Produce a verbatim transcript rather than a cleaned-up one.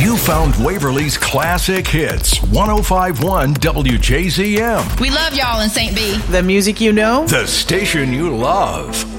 You found Waverly's classic hits, ten fifty-one W J Z M. We love y'all in Saint B. The music you know. The station you love.